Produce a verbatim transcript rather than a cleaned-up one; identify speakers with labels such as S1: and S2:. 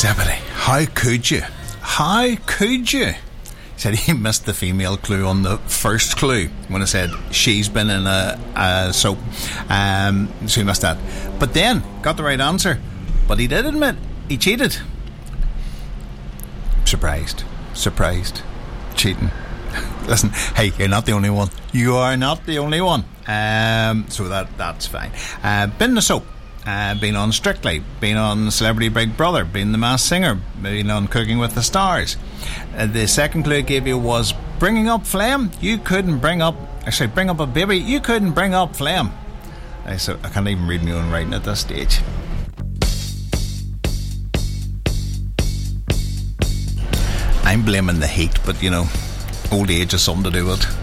S1: Zebedee, how could you? How could you? He said he missed the female clue on the first clue when I said she's been in a, a soap. Um, so he missed that. But then got the right answer. But he did admit he cheated. Surprised. Surprised. Cheating. Listen, hey, you're not the only one. You are not the only one. Um, so that that's fine. Uh, been in a soap. Uh, been on Strictly, been on Celebrity Big Brother, been the Masked Singer, been on Cooking with the Stars. Uh, the second clue I gave you was bringing up phlegm. You couldn't bring up, actually bring up a baby. You couldn't bring up phlegm. I, so I can't even read my own writing at this stage. I'm blaming the heat, but you know, old age has something to do with it.